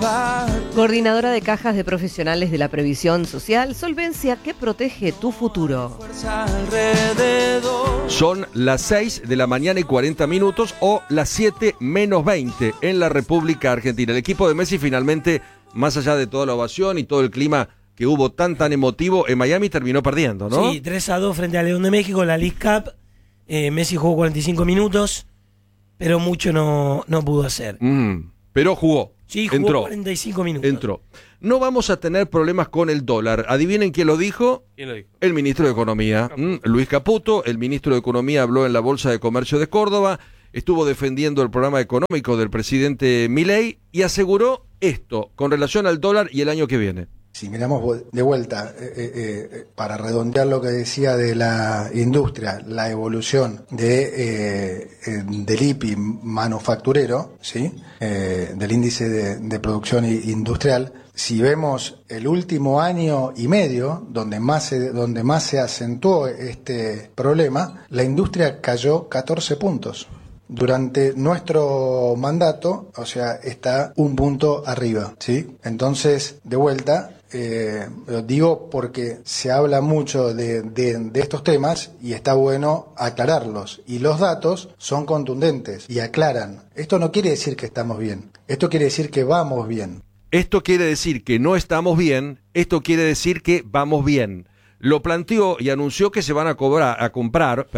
Coordinadora de Cajas de Profesionales de la Previsión Social, solvencia que protege tu futuro. Son las 6 de la mañana y 40 minutos o las 7 menos 20 en la República Argentina. El equipo de Messi finalmente, más allá de toda la ovación y todo el clima que hubo tan emotivo, en Miami terminó perdiendo, ¿no? Sí, 3-2 frente a León de México, la League Cup. Messi jugó 45 minutos, pero mucho no pudo hacer. Pero jugó. Sí, jugó entró, 45 minutos. Entró. No vamos a tener problemas con el dólar. ¿Adivinen quién lo dijo? ¿Quién lo dijo? El ministro de Economía, Luis Caputo. El ministro de Economía habló en la Bolsa de Comercio de Córdoba, estuvo defendiendo el programa económico del presidente Milei y aseguró esto con relación al dólar y el año que viene. Si miramos de vuelta, para redondear lo que decía de la industria, la evolución del IPI manufacturero, ¿sí? Del índice de producción industrial, si vemos el último año y medio, donde más se acentuó este problema, la industria cayó 14 puntos. Durante nuestro mandato, o sea, está un punto arriba, ¿sí? Entonces, de vuelta, lo digo porque se habla mucho de estos temas y está bueno aclararlos. Y los datos son contundentes y aclaran. Esto no quiere decir que estamos bien. Esto quiere decir que vamos bien. Esto quiere decir que no estamos bien. Esto quiere decir que vamos bien. Lo planteó y anunció que se van a comprar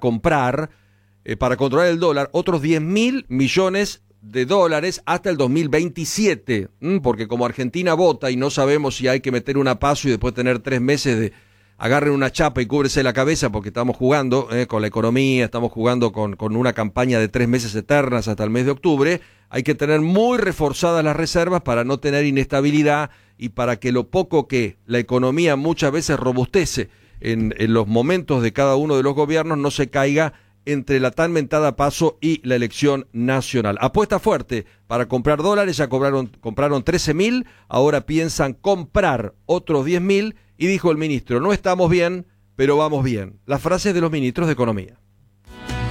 para controlar el dólar otros 10.000 millones de dólares hasta el 2027, porque como Argentina vota y no sabemos si hay que meter una paso y después tener 3 meses de agarren una chapa y cúbrese la cabeza porque estamos jugando con la economía, estamos jugando con una campaña de 3 meses eternas hasta el mes de octubre, hay que tener muy reforzadas las reservas para no tener inestabilidad y para que lo poco que la economía muchas veces robustece en los momentos de cada uno de los gobiernos no se caiga entre la tan mentada paso y la elección nacional. Apuesta fuerte para comprar dólares, ya compraron 13.000, ahora piensan comprar otros 10.000 y dijo el ministro, no estamos bien, pero vamos bien. Las frases de los ministros de Economía.